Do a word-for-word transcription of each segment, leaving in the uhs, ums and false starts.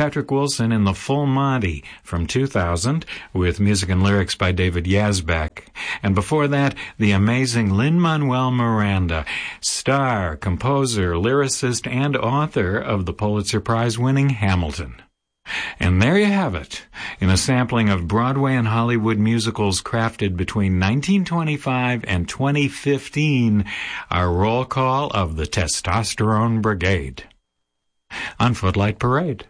Patrick Wilson in The Full Monty from two thousand with music and lyrics by David Yazbek. And before that, the amazing Lin-Manuel Miranda, star, composer, lyricist, and author of the Pulitzer Prize-winning Hamilton. And there you have it, in a sampling of Broadway and Hollywood musicals crafted between nineteen twenty-five and twenty fifteen, our roll call of the Testosterone Brigade. On Footlight Parade.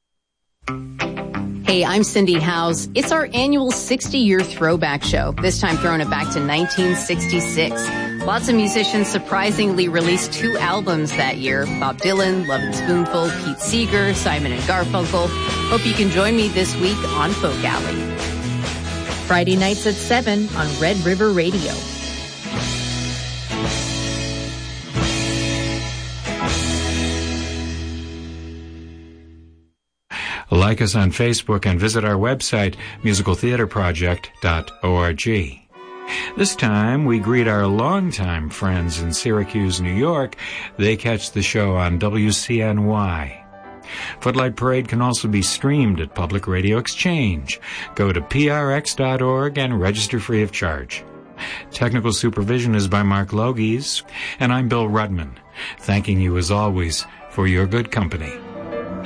Hey, I'm Cindy Howes. It's our annual sixty-year throwback show, this time throwing it back to nineteen sixty-six. Lots of musicians surprisingly released two albums that year. Bob Dylan, Lovin' Spoonful, Pete Seeger, Simon and Garfunkel. Hope you can join me this week on Folk Alley. Friday nights at seven on Red River Radio. Like us on Facebook and visit our website, musical theater project dot org. This time, we greet our longtime friends in Syracuse, New York. They catch the show on W C N Y. Footlight Parade can also be streamed at Public Radio Exchange. Go to P R X dot org and register free of charge. Technical supervision is by Mark Logies, and I'm Bill Rudman, thanking you as always for your good company.